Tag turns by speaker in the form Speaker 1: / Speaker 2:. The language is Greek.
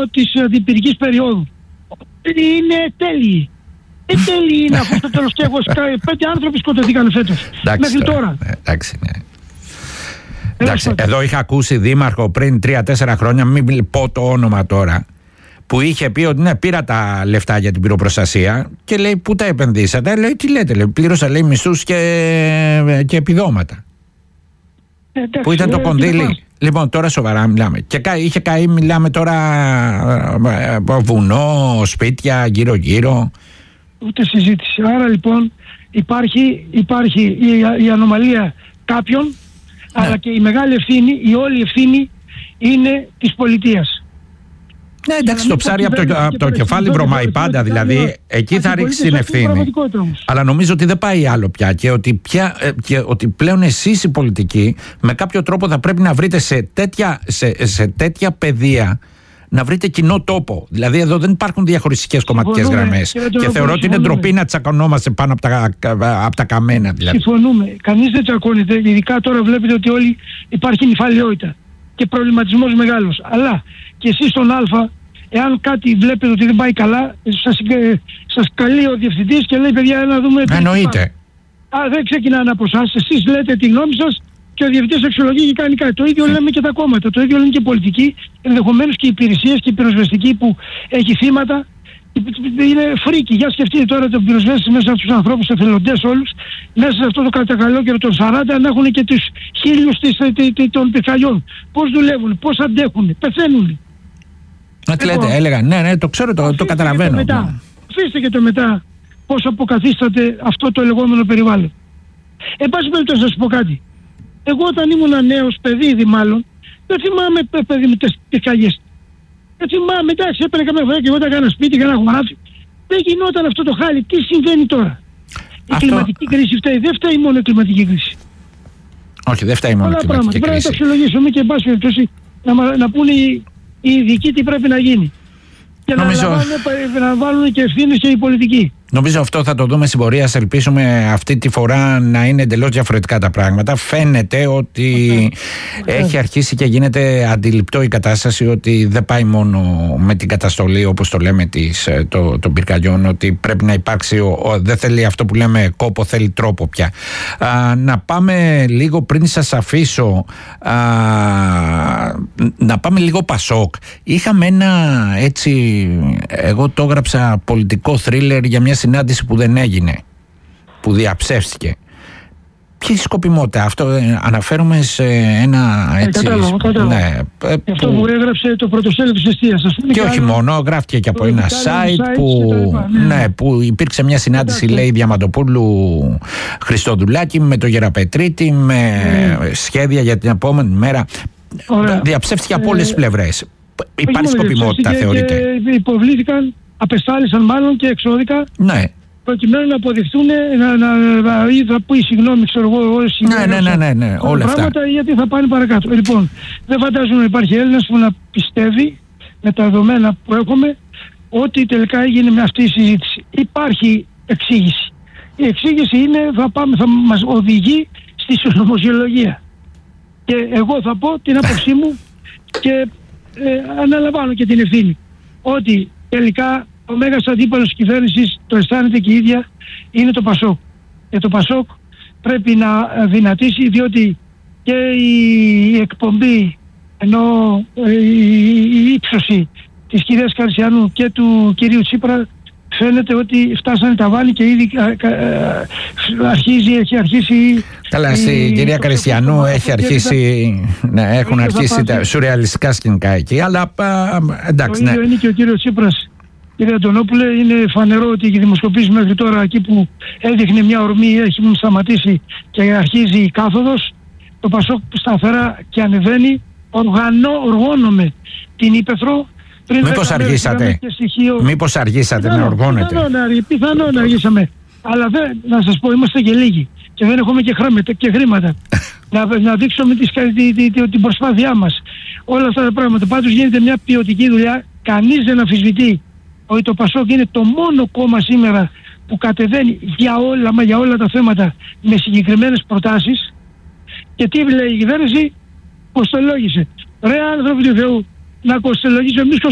Speaker 1: της αντιπυρικής περίοδου. Είναι τέλειοι. Τέλειοι είναι, αφού στο τέλος και εγώ 5 άνθρωποι σκοτωθήκαν φέτος. Μέχρι τώρα.
Speaker 2: Εντάξει, ναι. Εντάξει, εδώ είχα ακούσει δήμαρχο πριν 3-4 χρόνια, μην πω το όνομα τώρα, που είχε πει ότι ναι, πήρα τα λεφτά για την πυροπροστασία και λέει πού τα επενδύσατε. Λέει τι λέτε, λέει, πλήρωσα λέει μισθούς και επιδόματα. Που ήταν το κονδύλι. Λοιπόν, τώρα σοβαρά μιλάμε. Και είχε καεί, μιλάμε τώρα βουνό, σπίτια, γύρω-γύρω.
Speaker 1: Ούτε συζήτηση. Άρα λοιπόν υπάρχει η ανομαλία κάποιων, ναι, αλλά και η μεγάλη ευθύνη, η όλη ευθύνη είναι της πολιτείας.
Speaker 2: Ναι, εντάξει, το ψάρι από το κεφάλι βρωμάει πάντα, δηλαδή εκεί θα ρίξει την ευθύνη. Αλλά νομίζω ότι δεν πάει άλλο πια και ότι πλέον εσείς οι πολιτικοί με κάποιο τρόπο θα πρέπει να βρείτε σε τέτοια παιδεία, να βρείτε κοινό τόπο. Δηλαδή εδώ δεν υπάρχουν διαχωριστικές κομματικές γραμμές. Και θεωρώ ότι είναι ντροπή να τσακωνόμαστε πάνω από τα καμένα. Δηλαδή.
Speaker 1: Συμφωνούμε. Κανείς δεν τσακώνεται. Ειδικά τώρα βλέπετε ότι όλοι υπάρχει νυφαλιότητα και προβληματισμός μεγάλος. Αλλά και εσείς στον Α, εάν κάτι βλέπετε ότι δεν πάει καλά, σας καλεί ο διευθυντής και λέει παιδιά να δούμε.
Speaker 2: Εννοείται.
Speaker 1: Δεν ξεκινάνε από εσάς. Εσείς λέτε τη γνώμη σας και ο διευθυντής αξιολογεί και κάνει κάτι. Το ίδιο λέμε και τα κόμματα. Το ίδιο λένε και οι πολιτικοί. Ενδεχομένως και οι υπηρεσίες και η πυροσβεστική που έχει θύματα. Είναι φρίκι. Για σκεφτείτε τώρα τον πυροσβέστη μέσα από τους ανθρώπους, εθελοντές όλους, μέσα σε αυτό το κατακαλόκαιρο των 40 να έχουν και τους 1000 των πυρκαγιών. Πώς δουλεύουν, πώς αντέχουν, πεθαίνουν.
Speaker 2: Τι λέτε, έλεγα, ναι, το ξέρω, το καταλαβαίνω.
Speaker 1: Αφήστε και το μετά πώς αποκαθίσταται αυτό το λεγόμενο περιβάλλον. Εν πάση περιπτώσει να σας πω κάτι. Εγώ όταν ήμουν νέος παιδί ήδη μάλλον, δεν θυμάμαι παιδί με τις πυρκαγιές. Δεν θυμάμαι, εντάξει, έπαιρνε καμιά φορά και εγώ τα έκανα σπίτι, έκανα χωράφι. Δεν γινόταν αυτό το χάλι. Τι συμβαίνει τώρα? Η κλιματική κρίση φταίει. Δεν φταίει μόνο η κλιματική κρίση.
Speaker 2: Όχι, δεν φταίει μόνο η κλιματική κρίση.
Speaker 1: Πρέπει να το αξιολογήσουμε και εν πάση περιπτώσει να πούνε οι ειδικοί τι πρέπει να γίνει. Και να βάλουν και ευθύνες και οι πολιτικοί.
Speaker 2: Νομίζω αυτό θα το δούμε στην πορεία. Ας ελπίσουμε αυτή τη φορά να είναι εντελώς διαφορετικά τα πράγματα. Φαίνεται ότι έχει αρχίσει και γίνεται αντιληπτό η κατάσταση ότι δεν πάει μόνο με την καταστολή, όπως το λέμε, των πυρκαγιών, ότι πρέπει να υπάρξει, δεν θέλει αυτό που λέμε κόπο, θέλει τρόπο πια. Να πάμε λίγο, πριν σας αφήσω, να πάμε λίγο Πασόκ. Είχαμε ένα έτσι, εγώ το έγραψα πολιτικό θρίλερ για μια συνάντηση που δεν έγινε, που διαψεύστηκε. Ποια σκοπιμότητα? Αυτό αναφέρομαι σε ένα έτσι.
Speaker 1: Κατάλαβα. Ναι, αυτό που έγραψε το πρωτοσέλιδο της Εστίας.
Speaker 2: Και όχι μόνο, γράφτηκε και από ένα site που υπήρξε μια συνάντηση, λέει, Διαμαντοπούλου Χριστοδουλάκη με το Γεραπετρίτη, με σχέδια για την επόμενη μέρα. Διαψεύτηκε από όλες τις πλευρές. Υπάρχει σκοπιμότητα, θεωρείτε?
Speaker 1: Υποβλήθηκαν, απεστάλησαν μάλλον και εξώδικα.
Speaker 2: Ναι.
Speaker 1: Προκειμένου να αποδειχθούν, θα πει συγγνώμη, ξέρω εγώ, όσοι
Speaker 2: ναι, όλα αυτά.
Speaker 1: Πράγματα, γιατί θα πάνε παρακάτω. Λοιπόν, δεν φαντάζομαι να υπάρχει Έλληνας που να πιστεύει, με τα δεδομένα που έχουμε, ότι τελικά έγινε με αυτή η συζήτηση. Υπάρχει εξήγηση. Η εξήγηση είναι, θα μας οδηγεί στη συνωμοσιολογία. Και εγώ θα πω την άποψή μου και αναλαμβάνω και την ευθύνη. Ότι τελικά ο μέγας αντίπαλος της κυβέρνησης, το αισθάνεται και η ίδια, είναι το Πασόκ. Και το Πασόκ πρέπει να δυνατήσει, διότι και η εκπομπή, ενώ η ύψωση της κυρίας Καρσιανού και του κυρίου Τσίπρα, φαίνεται ότι φτάσανε τα βάνη και ήδη έχει αρχίσει.
Speaker 2: Καλά, στην κυρία Καριστιανού έχει αρχίσει, έχουν αρχίσει τα σουρεαλιστικά σκηνικά εκεί, αλλά εντάξει.
Speaker 1: Το ίδιο είναι και ο κύριος Τσίπρας. Κύριε Αντωνόπουλε, είναι φανερό ότι οι δημοσκοπήσεις μέχρι τώρα, εκεί που έδειχνε μια ορμή, έχει σταματήσει και αρχίζει η κάθοδος. Το Πασόκ σταθερά και ανεβαίνει. Οργώνομαι την ύπαιθρο.
Speaker 2: Μήπως αργήσατε να οργώνετε?
Speaker 1: Πιθανόν να αργήσαμε. Αλλά να σας πω, είμαστε και λίγοι και δεν έχουμε και χρήματα να δείξουμε την προσπάθειά μας. Όλα αυτά τα πράγματα. Πάντως γίνεται μια ποιοτική δουλειά. Κανείς δεν αμφισβητεί ότι το Πασόκ είναι το μόνο κόμμα σήμερα που κατεβαίνει για όλα τα θέματα με συγκεκριμένες προτάσεις. Και τι λέει η κυβέρνηση? Κοστολόγησε. Ρε άνθρωποι του Θεού, να κοστολογήσουμε εμείς